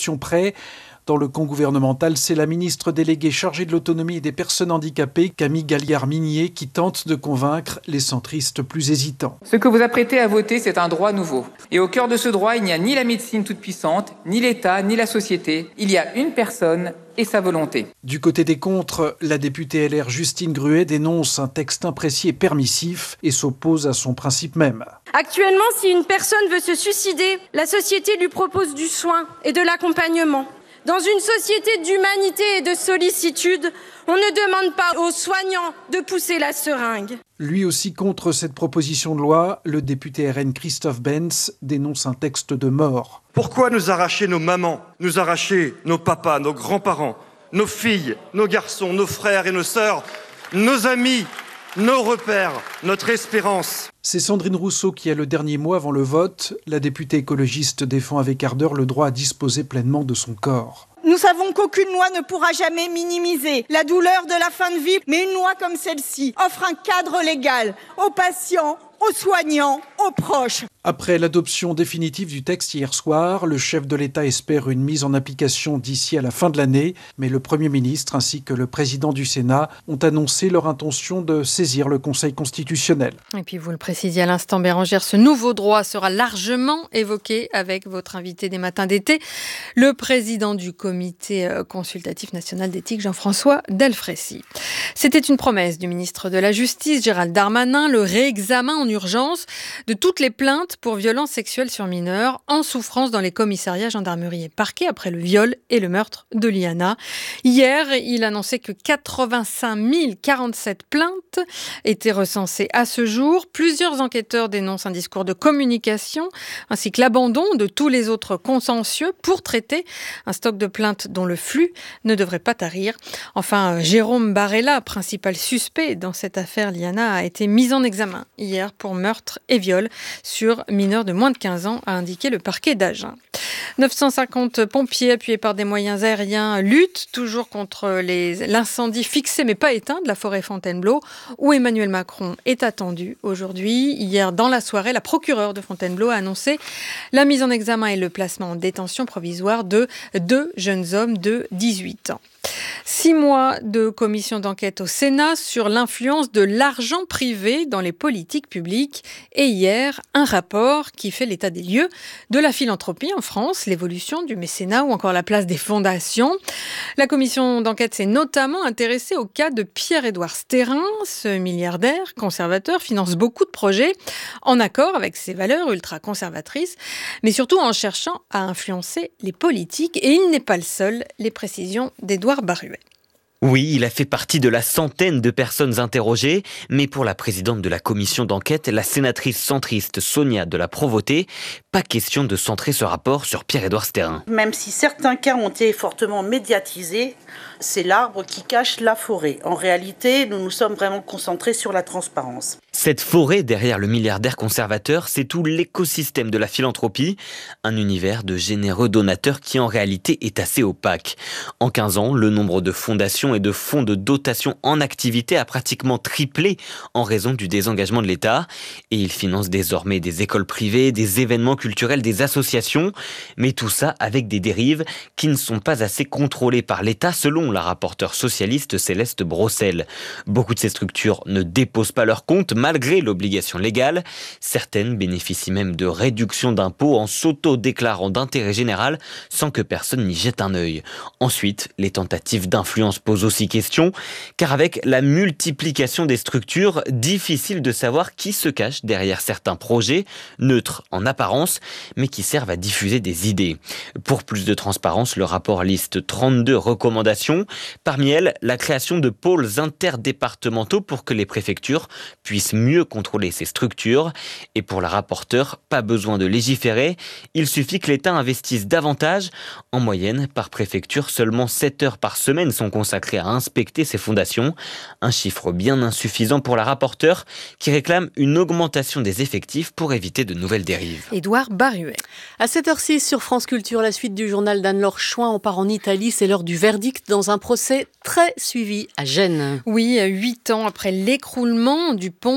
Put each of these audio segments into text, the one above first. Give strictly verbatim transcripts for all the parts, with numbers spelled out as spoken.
exception près. Dans le camp gouvernemental, c'est la ministre déléguée chargée de l'autonomie et des personnes handicapées, Camille Galliard-Minier, qui tente de convaincre les centristes plus hésitants. Ce que vous apprêtez à voter, c'est un droit nouveau. Et au cœur de ce droit, il n'y a ni la médecine toute puissante, ni l'État, ni la société. Il y a une personne et sa volonté. Du côté des contres, la députée L R Justine Gruet dénonce un texte imprécis et permissif et s'oppose à son principe même. Actuellement, si une personne veut se suicider, la société lui propose du soin et de l'accompagnement. Dans une société d'humanité et de sollicitude, on ne demande pas aux soignants de pousser la seringue. Lui aussi contre cette proposition de loi, le député R N Christophe Benz dénonce un texte de mort. Pourquoi nous arracher nos mamans, nous arracher nos papas, nos grands-parents, nos filles, nos garçons, nos frères et nos sœurs, nos amis, nos repères, notre espérance? C'est Sandrine Rousseau qui a le dernier mot avant le vote. La députée écologiste défend avec ardeur le droit à disposer pleinement de son corps. Nous savons qu'aucune loi ne pourra jamais minimiser la douleur de la fin de vie, mais une loi comme celle-ci offre un cadre légal aux patients, aux soignants, aux proches. Après l'adoption définitive du texte hier soir, le chef de l'État espère une mise en application d'ici à la fin de l'année, mais le Premier ministre ainsi que le président du Sénat ont annoncé leur intention de saisir le Conseil constitutionnel. Et puis vous le précisiez à l'instant, Bérangère, ce nouveau droit sera largement évoqué avec votre invité des matins d'été, le président du Comité consultatif national d'éthique, Jean-François Delfraissy. C'était une promesse du ministre de la Justice, Gérald Darmanin, le réexamen en urgence de toutes les plaintes pour violences sexuelles sur mineurs en souffrance dans les commissariats, gendarmerie et parquets après le viol et le meurtre de Liana. Hier, il annonçait que quatre-vingt-cinq mille quarante-sept plaintes étaient recensées à ce jour. Plusieurs enquêteurs dénoncent un discours de communication ainsi que l'abandon de tous les autres contentieux pour traiter un stock de plaintes dont le flux ne devrait pas tarir. Enfin, Jérôme Barella, principal suspect dans cette affaire Liana, a été mis en examen hier pour meurtre et viol sur mineurs de moins de quinze ans, a indiqué le parquet d'Agen. neuf cent cinquante pompiers appuyés par des moyens aériens luttent toujours contre les, l'incendie fixé mais pas éteint de la forêt Fontainebleau où Emmanuel Macron est attendu aujourd'hui. Hier, dans la soirée, la procureure de Fontainebleau a annoncé la mise en examen et le placement en détention provisoire de deux jeunes hommes de dix-huit ans. Six mois de commission d'enquête au Sénat sur l'influence de l'argent privé dans les politiques publiques. Et hier, un rapport qui fait l'état des lieux de la philanthropie en France, l'évolution du mécénat ou encore la place des fondations. La commission d'enquête s'est notamment intéressée au cas de Pierre-Édouard Stérin. Ce milliardaire conservateur finance beaucoup de projets en accord avec ses valeurs ultra-conservatrices, mais surtout en cherchant à influencer les politiques. Et il n'est pas le seul. Les précisions d'Édouard Baruet. Oui, il a fait partie de la centaine de personnes interrogées, mais pour la présidente de la commission d'enquête, la sénatrice centriste Sonia de la Provoté, pas question de centrer ce rapport sur Pierre-Édouard Stérin. Même si certains cas ont été fortement médiatisés, c'est l'arbre qui cache la forêt. En réalité, nous nous sommes vraiment concentrés sur la transparence. Cette forêt derrière le milliardaire conservateur, c'est tout l'écosystème de la philanthropie, un univers de généreux donateurs qui en réalité est assez opaque. En quinze ans, le nombre de fondations et de fonds de dotation en activité a pratiquement triplé en raison du désengagement de l'État. Et il finance désormais des écoles privées, des événements culturels, des associations, mais tout ça avec des dérives qui ne sont pas assez contrôlées par l'État selon la rapporteure socialiste Céleste Brossel. Beaucoup de ces structures ne déposent pas leurs comptes malgré l'obligation légale. Certaines bénéficient même de réductions d'impôts en s'auto-déclarant d'intérêt général sans que personne n'y jette un œil. Ensuite, les tentatives d'influence posent aussi question, car avec la multiplication des structures, difficile de savoir qui se cache derrière certains projets, neutres en apparence, mais qui servent à diffuser des idées. Pour plus de transparence, le rapport liste trente-deux recommandations. Parmi elles, la création de pôles interdépartementaux pour que les préfectures puissent mieux contrôler ces structures. Et pour la rapporteure, pas besoin de légiférer, il suffit que l'État investisse davantage. En moyenne, par préfecture, seulement sept heures par semaine sont consacrées à inspecter ces fondations. Un chiffre bien insuffisant pour la rapporteure qui réclame une augmentation des effectifs pour éviter de nouvelles dérives. Édouard Baruet. À sept heures six sur France Culture, la suite du journal d'Anne-Laure Chouin. On part en Italie, c'est l'heure du verdict dans un procès très suivi à Gênes. Oui, huit ans après l'écroulement du pont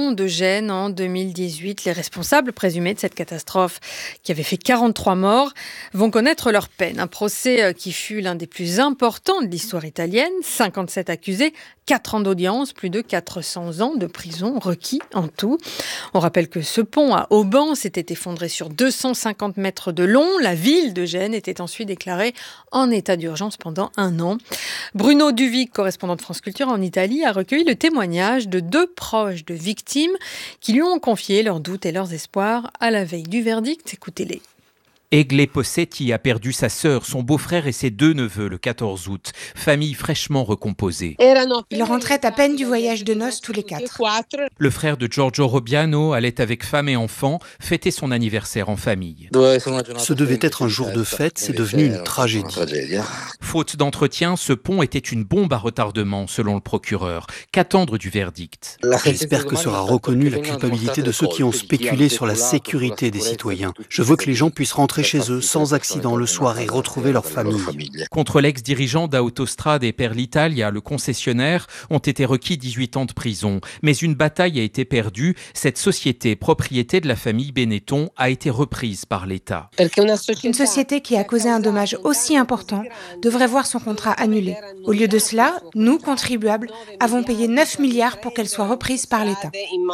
pont de Gênes en deux mille dix-huit. Les responsables présumés de cette catastrophe, qui avait fait quarante-trois morts, vont connaître leur peine. Un procès qui fut l'un des plus importants de l'histoire italienne. cinquante-sept accusés, quatre ans d'audience, plus de quatre cents ans de prison requis en tout. On rappelle que ce pont à Auban s'était effondré sur deux cent cinquante mètres de long. La ville de Gênes était ensuite déclarée en état d'urgence pendant un an. Bruno Duvic, correspondant de France Culture en Italie, a recueilli le témoignage de deux proches de victimes qui lui ont confié leurs doutes et leurs espoirs à la veille du verdict. Écoutez-les. Egle Possetti a perdu sa sœur, son beau-frère et ses deux neveux le quatorze août. Famille fraîchement recomposée. Ils rentraient à peine du voyage de noces tous les quatre. Le frère de Giorgio Robbiano allait avec femme et enfants fêter son anniversaire en famille. Ce devait être un jour de fête, c'est devenu une tragédie. Faute d'entretien, ce pont était une bombe à retardement, selon le procureur. Qu'attendre du verdict ? J'espère que sera reconnue la culpabilité de ceux qui ont spéculé sur la sécurité des citoyens. Je veux que les gens puissent rentrer chez eux sans accident le soir et retrouver leur famille. Contre l'ex-dirigeant d'Autostrade et per l'Italia, le concessionnaire, ont été requis dix-huit ans de prison. Mais une bataille a été perdue. Cette société, propriété de la famille Benetton, a été reprise par l'État. Une société qui a causé un dommage aussi important devrait voir son contrat annulé. Au lieu de cela, nous, contribuables, avons payé neuf milliards pour qu'elle soit reprise par l'État.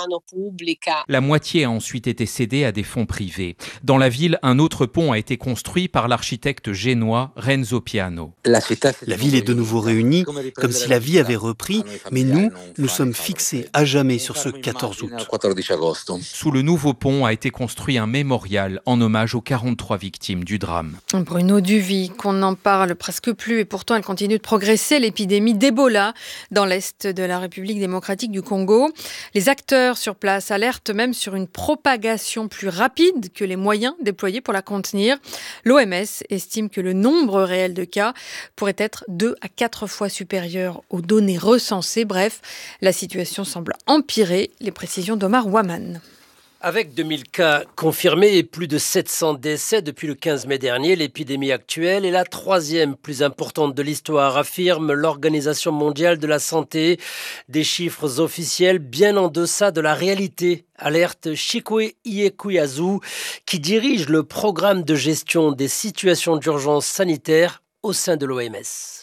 La moitié a ensuite été cédée à des fonds privés. Dans la ville, un autre pont a été construit par l'architecte génois Renzo Piano. La ville est de nouveau réunie, comme si la vie avait repris, mais nous, nous sommes fixés à jamais sur ce quatorze août. Sous le nouveau pont a été construit un mémorial en hommage aux quarante-trois victimes du drame. Bruno Duvic, on n'en parle presque plus et pourtant elle continue de progresser, l'épidémie d'Ebola dans l'est de la République démocratique du Congo. Les acteurs sur place alertent même sur une propagation plus rapide que les moyens déployés pour la contenir. L'O M S estime que le nombre réel de cas pourrait être deux à quatre fois supérieur aux données recensées. Bref, la situation semble empirer. Les précisions d'Omar Waman. Avec deux mille cas confirmés et plus de sept cents décès depuis le quinze mai dernier, l'épidémie actuelle est la troisième plus importante de l'histoire, affirme l'Organisation mondiale de la santé. Des chiffres officiels bien en deçà de la réalité, alerte Chikwe Iekuyazu, qui dirige le programme de gestion des situations d'urgence sanitaire au sein de l'O M S.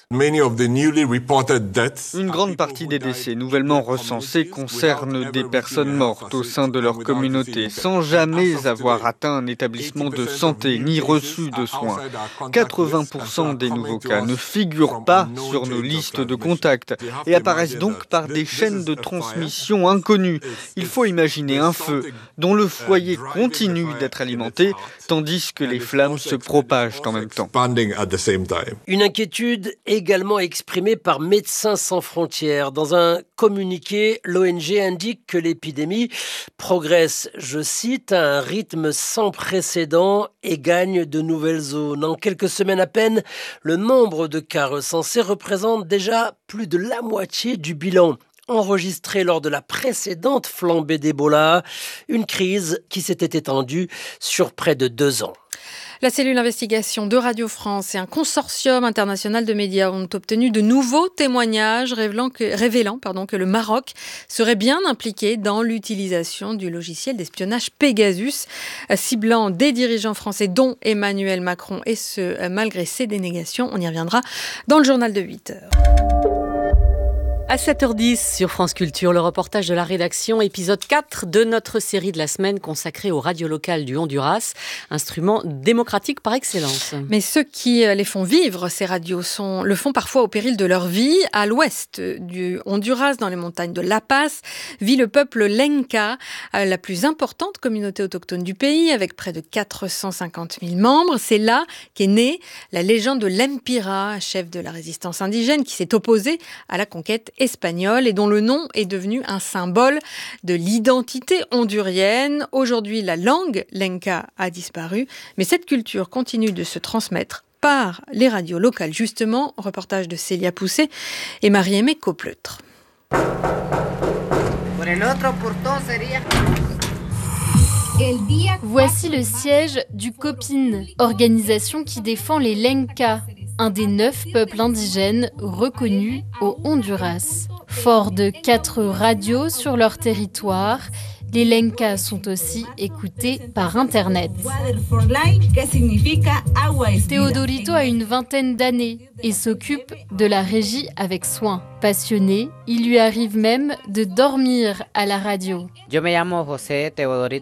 Une grande partie des décès nouvellement recensés concernent des personnes mortes au sein de leur communauté, sans jamais avoir atteint un établissement de santé ni reçu de soins. quatre-vingts pour cent des nouveaux cas ne figurent pas sur nos listes de contacts et apparaissent donc par des chaînes de transmission inconnues. Il faut imaginer un feu dont le foyer continue d'être alimenté, tandis que les flammes se propagent en même temps. Une inquiétude également exprimée par Médecins sans frontières. Dans un communiqué, l'O N G indique que l'épidémie progresse, je cite, à un rythme sans précédent et gagne de nouvelles zones. En quelques semaines à peine, le nombre de cas recensés représente déjà plus de la moitié du bilan enregistré lors de la précédente flambée d'Ebola, une crise qui s'était étendue sur près de deux ans. La cellule d'investigation de Radio France et un consortium international de médias ont obtenu de nouveaux témoignages révélant que, révélant, pardon, que le Maroc serait bien impliqué dans l'utilisation du logiciel d'espionnage Pegasus, ciblant des dirigeants français dont Emmanuel Macron, et ce, malgré ses dénégations. On y reviendra dans le journal de huit heures. À sept heures dix sur France Culture, le reportage de la rédaction, épisode quatre de notre série de la semaine consacrée aux radios locales du Honduras, instrument démocratique par excellence. Mais ceux qui les font vivre, ces radios, sont, le font parfois au péril de leur vie. À l'ouest du Honduras, dans les montagnes de La Paz, vit le peuple Lenca, la plus importante communauté autochtone du pays, avec près de quatre cent cinquante mille membres. C'est là qu'est née la légende de l'Empira, chef de la résistance indigène, qui s'est opposé à la conquête espagnole et dont le nom est devenu un symbole de l'identité hondurienne. Aujourd'hui, la langue lenca a disparu, mais cette culture continue de se transmettre par les radios locales. Justement, reportage de Célia Poussé et Marie-Aimée Copleutre. Voici le siège du COPIN, organisation qui défend les Lenca, un des neuf peuples indigènes reconnus au Honduras. Fort de quatre radios sur leur territoire, les Lenca sont aussi écoutés par Internet. Teodorito a une vingtaine d'années et s'occupe de la régie avec soin. Passionné, il lui arrive même de dormir à la radio.